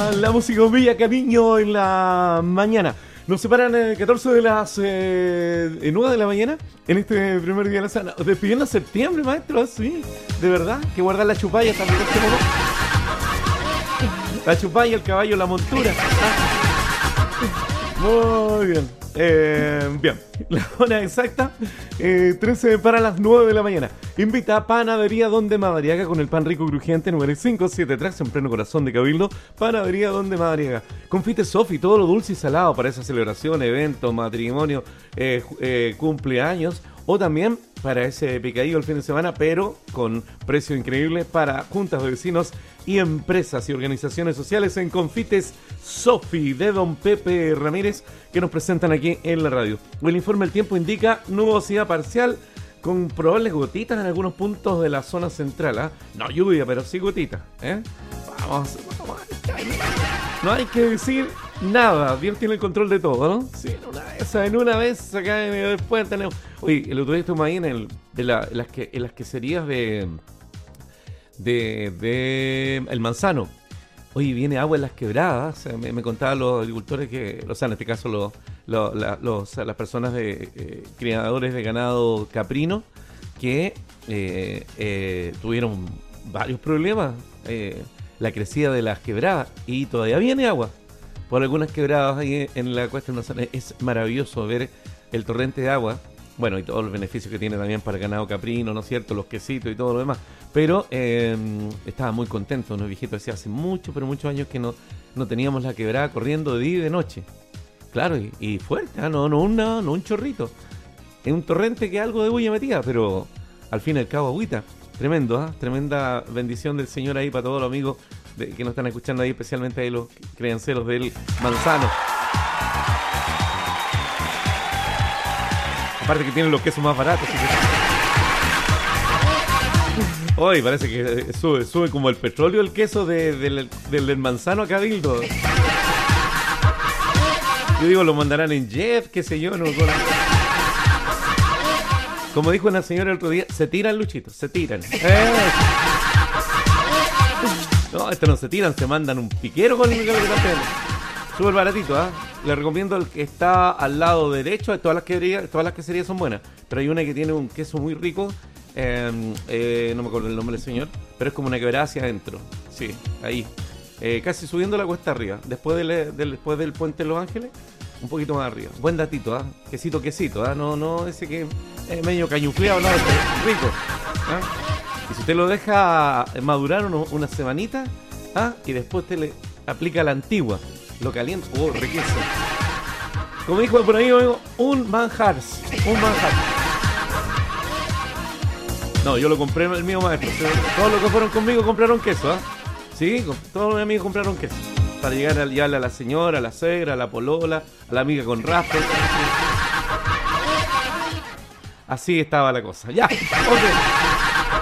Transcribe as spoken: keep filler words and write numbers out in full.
suena la música Villa Cariño en la mañana. Nos separan el catorce de las eh, nueve de la mañana en este primer día de la semana. Despidiendo septiembre, maestro, sí. De verdad, que guardar la chupalla también. La chupalla, el caballo, la montura. Muy bien. Eh, bien, la hora exacta, eh, trece para las nueve de la mañana. Invita a Panadería Donde Madariaga con el pan rico crujiente número cinco siete tres en pleno corazón de Cabildo. Panadería Donde Madariaga. Confite Sofi, todo lo dulce y salado para esa celebración, evento, matrimonio, eh, eh, cumpleaños o también para ese picadillo el fin de semana, pero con precio increíble para juntas de vecinos y empresas y organizaciones sociales en Confites Sofi de Don Pepe Ramírez, que nos presentan aquí en la radio. El informe del tiempo indica nubosidad parcial con probables gotitas en algunos puntos de la zona central. ¿eh? No lluvia, pero sí gotitas. ¿eh? Vamos, vamos. No hay que decir nada. Dios tiene el control de todo, ¿no? Sí, en una vez, en una vez, acá después tenemos... Oye, el otro día estuvimos ahí en, el, de la, en, las, que, en las queserías de, de, de El Manzano. Oye, viene agua en las quebradas. Me, me contaban los agricultores que, o sea, en este caso los, los, la, los las personas de eh, criadores de ganado caprino que eh, eh, tuvieron varios problemas. Eh, la crecida de las quebradas y todavía viene agua por algunas quebradas ahí en la cuesta del Manzano. Es maravilloso ver el torrente de agua. Bueno, y todos los beneficios que tiene también para el ganado caprino, ¿no es cierto? Los quesitos y todo lo demás. Pero eh, estaba muy contento, ¿no? El viejito decía, hace mucho, pero muchos años que no, no teníamos la quebrada corriendo de día y de noche. Claro, y, y fuerte, ¿eh? no, no, una, no un chorrito. Es un torrente que algo de bulla metía, pero al fin y al cabo agüita. Tremendo, ¿eh? Tremenda bendición del Señor ahí para todos los amigos de, que nos están escuchando ahí, especialmente ahí los crianceros del Manzano. Aparte que tienen los quesos más baratos. Hoy parece que sube, sube como el petróleo el queso de, de, del, del Manzano a Cabildo. Yo digo, lo mandarán en jet, qué sé yo. No, como dijo una señora el otro día, se tiran, Luchito, se tiran. ¡Eh! No, estos no se tiran, se mandan un piquero con el súper baratito, ¿ah? ¿eh? Le recomiendo el que está al lado derecho. Todas las queserías, todas las queserías son buenas, pero hay una que tiene un queso muy rico. Eh, eh, no me acuerdo el nombre del señor, pero es como una quebrada hacia adentro. Sí, ahí. Eh, casi subiendo la cuesta arriba. Después del, del, después del puente de Los Ángeles, un poquito más arriba. Buen datito, ¿ah? ¿eh? Quesito, quesito, ¿ah? ¿eh? No, no, ese que es medio cañufleado, no, es rico. ¿eh? Y si usted lo deja madurar uno, una semanita, ¿ah? Y después usted le aplica la antigua. Lo caliente, oh, riquísimo. Como dijo por ahí, un manjar. Un manjar. No, yo lo compré en el mío maestro. Todos los que fueron conmigo compraron queso, ¿ah? ¿eh? Sí, todos mis amigos compraron queso. Para llegar a llevarle a la señora, a la suegra, a la polola, a la amiga con raspe. Así estaba la cosa. Ya, ok.